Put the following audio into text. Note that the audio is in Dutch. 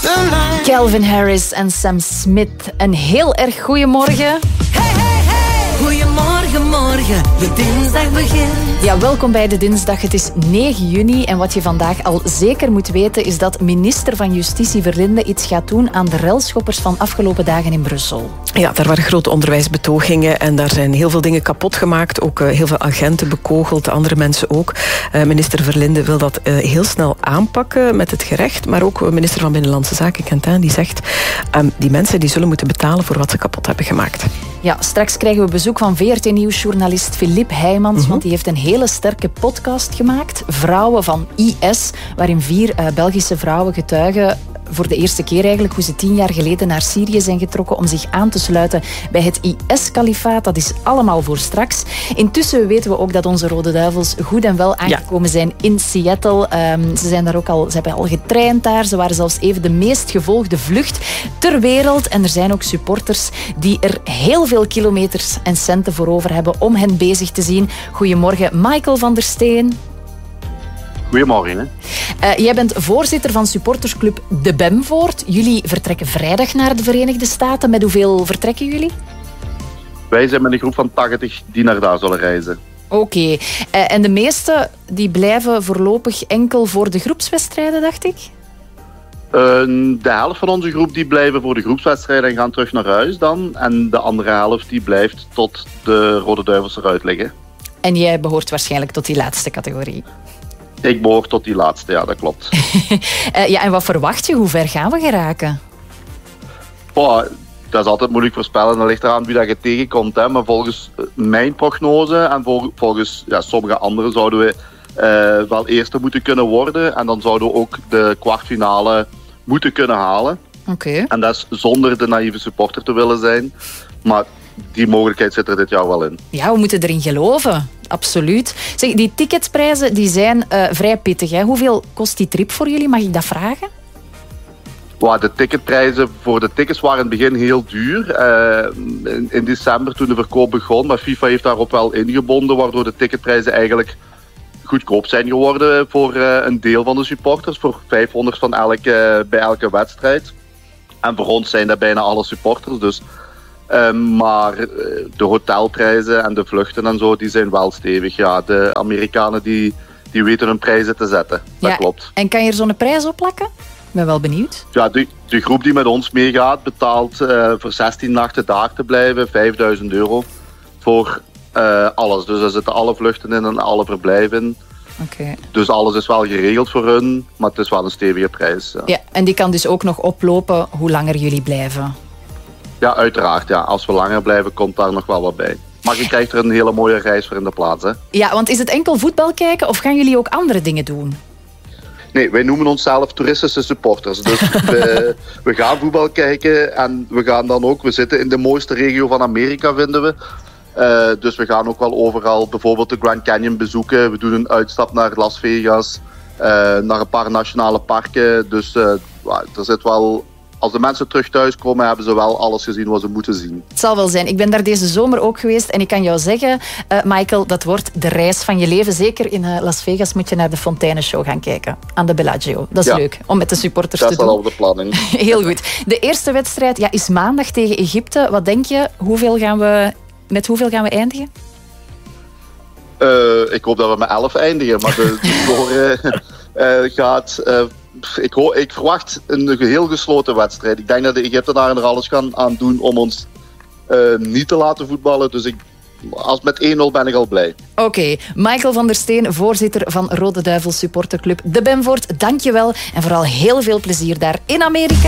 Calvin Harris en Sam Smith. Een heel erg goeiemorgen. Hey, hey, hey. Goeiemorgen, morgen. De dinsdag begint. Ja, welkom bij de dinsdag. Het is 9 juni en wat je vandaag al zeker moet weten is dat minister van Justitie Verlinde iets gaat doen aan de relschoppers van afgelopen dagen in Brussel. Ja, daar waren grote onderwijsbetogingen en daar zijn heel veel dingen kapot gemaakt. Ook heel veel agenten bekogeld, andere mensen ook. Minister Verlinde wil dat heel snel aanpakken met het gerecht. Maar ook minister van Binnenlandse Zaken, Quentin, die zegt die mensen die zullen moeten betalen voor wat ze kapot hebben gemaakt. Ja, straks krijgen we bezoek van VRT-nieuwsjournalist Philippe Heijmans, want die heeft een hele sterke podcast gemaakt, Vrouwen van IS, waarin 4 Belgische vrouwen getuigen voor de eerste keer eigenlijk hoe ze 10 jaar geleden naar Syrië zijn getrokken om zich aan te sluiten bij het IS-kalifaat. Dat is allemaal voor straks. Intussen weten we ook dat onze Rode Duivels goed en wel aangekomen zijn in Seattle. Ze hebben al getraind daar. Ze waren zelfs even de meest gevolgde vlucht ter wereld. En er zijn ook supporters die er heel veel kilometers en centen voor over hebben om hen bezig te zien. Goedemorgen, Michael van der Steen. Goedemorgen. Jij bent voorzitter van supportersclub De Bemvoort. Jullie vertrekken vrijdag naar de Verenigde Staten. Met hoeveel vertrekken jullie? Wij zijn met een groep van 80 die naar daar zullen reizen. Oké. En de meeste die blijven voorlopig enkel voor de groepswedstrijden, dacht ik? De helft van onze groep die blijven voor de groepswedstrijden en gaan terug naar huis dan. En de andere helft die blijft tot de Rode Duivels eruit liggen. En jij behoort waarschijnlijk tot die laatste categorie? Ik behoor tot die laatste, ja, dat klopt. Ja, en wat verwacht je? Hoe ver gaan we geraken? Dat is altijd moeilijk voorspellen. Dat ligt eraan wie dat je tegenkomt. Hè. Maar volgens mijn prognose en volgens sommige anderen zouden we wel eerste moeten kunnen worden. En dan zouden we ook de kwartfinale moeten kunnen halen. Oké. En dat is zonder de naïeve supporter te willen zijn. Maar die mogelijkheid zit er dit jaar wel in. Ja, we moeten erin geloven. Absoluut. Zeg, die ticketprijzen die zijn vrij pittig. Hè? Hoeveel kost die trip voor jullie? Mag ik dat vragen? De ticketprijzen voor de tickets waren in het begin heel duur. In december toen de verkoop begon. Maar FIFA heeft daarop wel ingebonden. Waardoor de ticketprijzen eigenlijk goedkoop zijn geworden voor een deel van de supporters. Voor 500 van bij elke wedstrijd. En voor ons zijn dat bijna alle supporters. Dus... maar de hotelprijzen en de vluchten en zo, die zijn wel stevig. Ja, de Amerikanen die weten hun prijzen te zetten. Dat klopt. En kan je er zo'n prijs op plakken? Ik ben wel benieuwd. Ja, de groep die met ons meegaat betaalt voor 16 nachten daar te blijven €5.000 voor alles. Dus daar zitten alle vluchten in en alle verblijven in. Okay. Dus alles is wel geregeld voor hun, maar het is wel een stevige prijs. Ja, en die kan dus ook nog oplopen hoe langer jullie blijven. Ja, uiteraard. Ja. Als we langer blijven, komt daar nog wel wat bij. Maar je krijgt er een hele mooie reis voor in de plaats. Hè? Ja, want is het enkel voetbal kijken of gaan jullie ook andere dingen doen? Nee, wij noemen onszelf toeristische supporters. Dus we gaan voetbal kijken en we gaan dan ook... We zitten in de mooiste regio van Amerika, vinden we. Dus we gaan ook wel overal bijvoorbeeld de Grand Canyon bezoeken. We doen een uitstap naar Las Vegas, naar een paar nationale parken. Dus er zit wel... Als de mensen terug thuis komen, hebben ze wel alles gezien wat ze moeten zien. Het zal wel zijn. Ik ben daar deze zomer ook geweest. En ik kan jou zeggen, Michael, dat wordt de reis van je leven. Zeker in Las Vegas moet je naar de Fonteinenshow gaan kijken. Aan de Bellagio. Dat is leuk om met de supporters te doen. Dat is al op de planning. Heel goed. De eerste wedstrijd is maandag tegen Egypte. Wat denk je? Met hoeveel gaan we eindigen? Ik hoop dat we met 11 eindigen. Maar de score gaat... Ik verwacht een heel gesloten wedstrijd. Ik denk dat de Egyptenaren er alles gaan aan doen om ons niet te laten voetballen. Dus met 1-0 ben ik al blij. Oké. Michael van der Steen, voorzitter van Rode Duivels supporterclub De Bemvoort. Dank je wel en vooral heel veel plezier daar in Amerika.